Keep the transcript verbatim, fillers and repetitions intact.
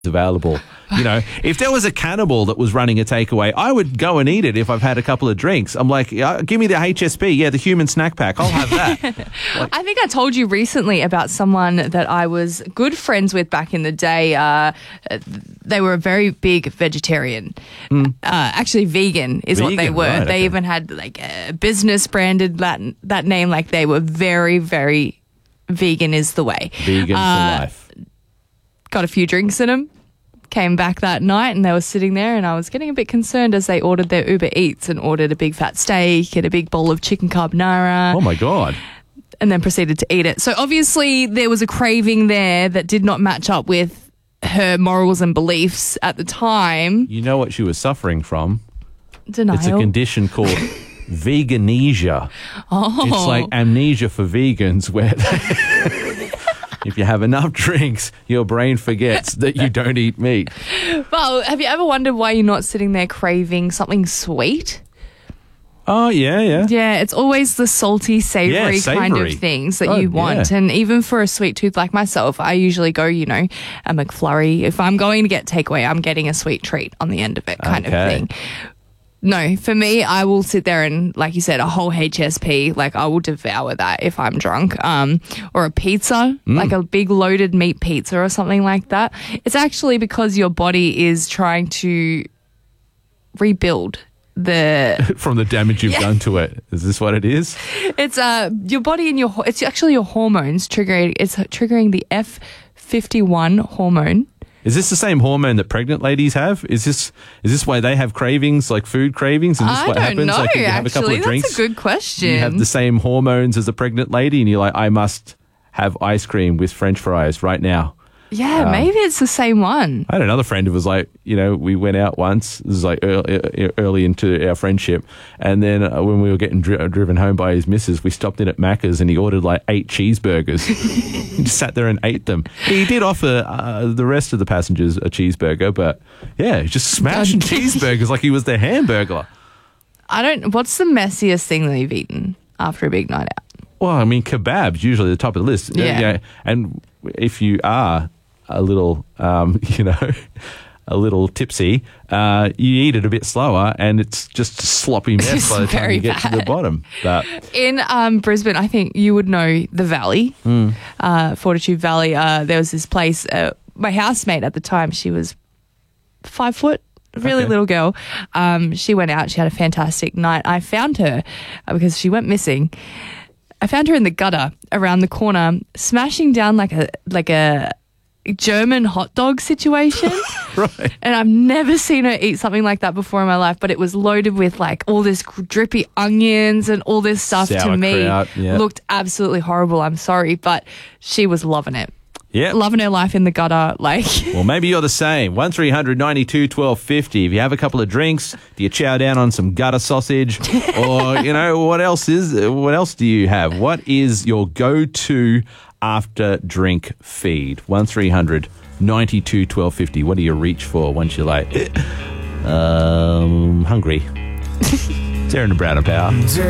available. You know, if there was a cannibal that was running a takeaway, I would go and eat it if I've had a couple of drinks. I'm like, uh, give me the H S P, yeah, the human snack pack. I'll have that. Like, I think I told you recently about someone that I was good friends with back in the day. Uh, they were a very big vegetarian. Mm. Uh, actually, vegan is vegan, what they were. right, they okay. even had like a business branded that, that name. Like they were very, very vegan is the way. Vegan uh, for life. Got a few drinks in them. Came back that night and they were sitting there and I was getting a bit concerned as they ordered their Uber Eats and ordered a big fat steak and a big bowl of chicken carbonara. Oh, my God. And then proceeded to eat it. So obviously there was a craving there that did not match up with her morals and beliefs at the time. You know what she was suffering from? Denial. It's a condition called veganesia. Oh. It's like amnesia for vegans where they... If you have enough drinks, your brain forgets that you don't eat meat. Well, have you ever wondered why you're not sitting there craving something sweet? Oh, yeah, yeah. Yeah, it's always the salty, savoury Yeah, kind savoury. of things that Oh, you want. yeah. And even for a sweet tooth like myself, I usually go, you know, a McFlurry. If I'm going to get takeaway, I'm getting a sweet treat on the end of it kind Okay. of thing. No, for me, I will sit there and, like you said, a whole H S P, like I will devour that if I'm drunk. Um, or a pizza, Mm. like a big loaded meat pizza or something like that. It's actually because your body is trying to rebuild the... From the damage you've Yeah. done to it. Is this what it is? It's uh your body and your ho- it's actually your hormones triggering it's triggering the F fifty-one hormone. Is this the same hormone that pregnant ladies have? Is this is this why they have cravings, like food cravings? And this I what don't happens? know. Like if you have a couple Actually, of drinks, that's a good question. you have the same hormones as a pregnant lady, and you're like, I must have ice cream with French fries right now. yeah, um, maybe it's the same one. I had another friend who was like, you know, we went out once. This is like early, early into our friendship. And then uh, when we were getting dri- driven home by his missus, we stopped in at Macca's and he ordered like eight cheeseburgers. He just sat there and ate them. He did offer uh, the rest of the passengers a cheeseburger, but yeah, just smashing cheeseburgers like he was their hamburger. I don't. What's the messiest thing that you've eaten after a big night out? Well, I mean, kebabs usually the top of the list. Yeah. Uh, and if you are a little, um, you know, a little tipsy, uh, you eat it a bit slower and it's just a sloppy mess It's by the time very you get to the bad. bottom. But In um, Brisbane, I think you would know the Valley, Mm. uh, Fortitude Valley. Uh, there was this place. Uh, my housemate at the time, she was five foot. Really Okay. little girl. Um, she went out. She had a fantastic night. I found her uh, because she went missing. I found her in the gutter around the corner, smashing down like a like a German hot dog situation. right. And I've never seen her eat something like that before in my life, but it was loaded with like all this drippy onions and all this stuff to me. Sauerkraut, yeah. Looked absolutely horrible. I'm sorry, but she was loving it. Yeah. Loving her life in the gutter. Like, Well, maybe you're the same. one three hundred ninety-two twelve fifty. If you have a couple of drinks, do you chow down on some gutter sausage? Or, you know, what else is, what else do you have? What is your go-to after drink feed? one three hundred ninety-two twelve fifty. What do you reach for once you're like, um, hungry? Sarah and Brown and Power.